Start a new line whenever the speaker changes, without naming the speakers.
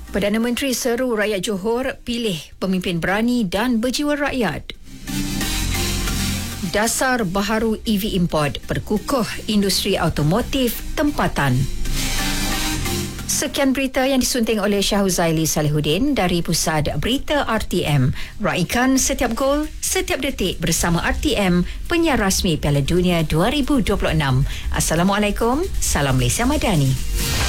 Perdana Menteri seru rakyat Johor pilih pemimpin berani dan berjiwa rakyat. Dasar baharu EV import berkukuh industri automotif tempatan. Sekian berita yang disunting oleh Syahuzaili Salihuddin dari Pusat Berita RTM. Raikan setiap gol, setiap detik bersama RTM, penyiar rasmi Piala Dunia 2026. Assalamualaikum, salam Malaysia Madani.